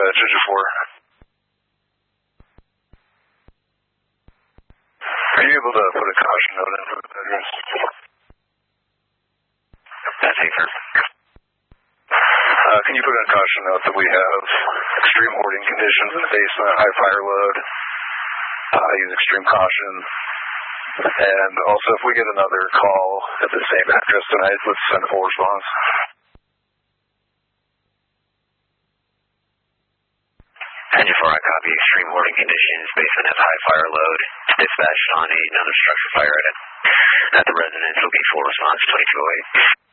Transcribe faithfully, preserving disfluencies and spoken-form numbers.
dispatch four. Are you able to put a caution note in for the veterans? That's safer. Uh, can you put in a caution note that we have extreme hoarding conditions in the basement, high fire load, uh, use extreme caution, and also if we get another call at the same address tonight, let's send a full response. Engine four, I copy extreme hoarding conditions, basement has high fire load, dispatched on another structure fire at, at the residence, will be full response twenty-two oh eight.